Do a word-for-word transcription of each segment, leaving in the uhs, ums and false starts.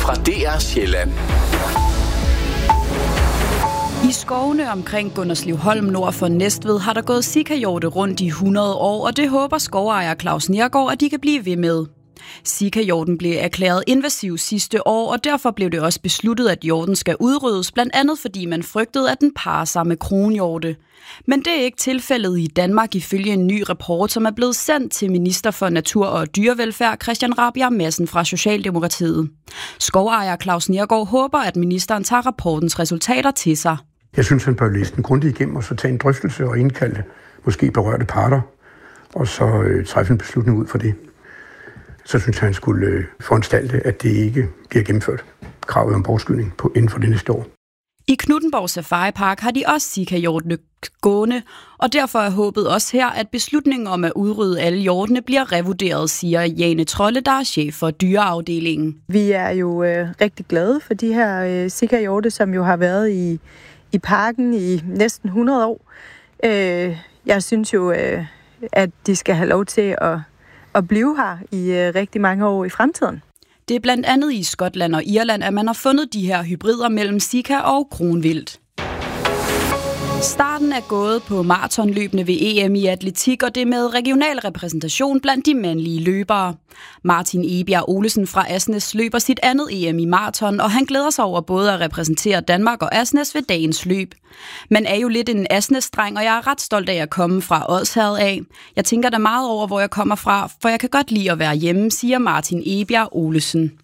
fra D R Sjælland. I skovene omkring Gunderslevholm nord for Næstved har der gået sikahjorte rundt i hundrede år, og det håber skovejer Claus Nergård, at de kan blive ved med. Sikahjorten blev erklæret invasiv sidste år, og derfor blev det også besluttet, at hjorten skal udryddes, blandt andet fordi man frygtede, at den parer sig med kronhjorte. Men det er ikke tilfældet i Danmark ifølge en ny rapport, som er blevet sendt til minister for natur og dyrevelfærd Christian Rabjerg Madsen fra Socialdemokratiet. Skovejer Claus Nergård håber, at ministeren tager rapportens resultater til sig. Jeg synes, han bør læse den grundigt igennem og så tage en drøftelse og indkalde måske berørte parter, og så øh, træffe en beslutning ud for det. Så synes jeg, han skulle øh, foranstalte, at det ikke bliver gennemført kravet om bortskydning på inden for det næste år. I Knuthenborg Safari Park har de også sikahjortene gående, og derfor er håbet også her, at beslutningen om at udrydde alle hjortene bliver revurderet, siger Jane Trolle, der er chef for dyreafdelingen. Vi er jo øh, rigtig glade for de her øh, sikahjorte, som jo har været i, i parken i næsten hundrede år. Øh, jeg synes jo, øh, at de skal have lov til at, at blive her i øh, rigtig mange år i fremtiden. Det er blandt andet i Skotland og Irland, at man har fundet de her hybrider mellem sika og kronvildt. Starten er gået på maratonløbene ved E M i atletik, og det med regional repræsentation blandt de mandlige løbere. Martin Ebjerg Olesen fra Asnes løber sit andet E M i maraton, og han glæder sig over både at repræsentere Danmark og Asnes ved dagens løb. Man er jo lidt en Asnes-dreng, og jeg er ret stolt af at komme fra Odsherred af. Jeg tænker da meget over, hvor jeg kommer fra, for jeg kan godt lide at være hjemme, siger Martin Ebjerg Olesen.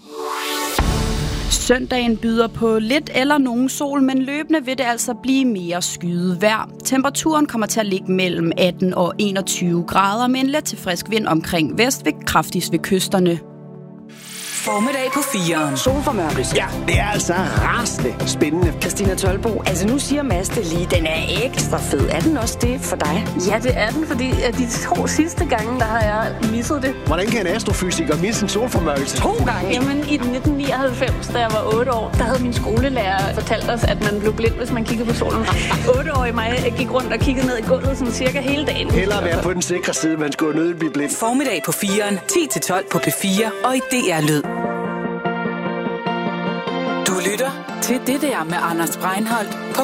Søndagen byder på lidt eller nogen sol, men løbende vil det altså blive mere skyet vejr. Temperaturen kommer til at ligge mellem atten og enogtyve grader med en let til frisk vind omkring vest ved kraftigst ved kysterne. Formiddag på fireren. Solformørkelse. Ja, det er altså rasende spændende. Christina Tølbo, altså nu siger Mads det lige, den er ekstra fed. Er den også det for dig? Ja, det er den, fordi at de to sidste gange, der har jeg misset det. Hvordan kan en astrofysiker misse en solformørkelse to gange? Jamen i nitten nioghalvfems, da jeg var otte år, der havde min skolelærer fortalt os, at man blev blind, hvis man kiggede på solen. Otteårige mig gik rundt og kiggede ned i gulvet sådan cirka hele dagen. Hellere være på den sikre side, man skulle nødt blive blind. Formiddag på fireren, ti til tolv på P fire og i D R Lyd. Du lytter til det der med Anders Breinholt på